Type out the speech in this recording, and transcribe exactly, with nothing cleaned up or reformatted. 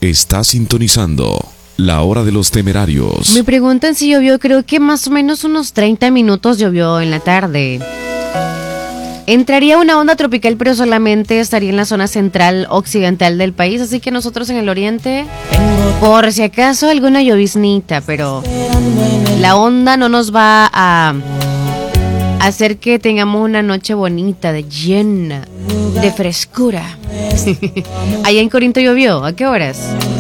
Está sintonizando La Hora de los Temerarios. Me preguntan si llovió, creo que más o menos unos treinta minutos llovió en la tarde. Entraría una onda tropical, pero solamente estaría en la zona central occidental del país, así que nosotros en el oriente, por si acaso alguna lloviznita, pero la onda no nos va a hacer que tengamos una noche bonita, de llena, de frescura. Allá en Corinto llovió, ¿a qué horas?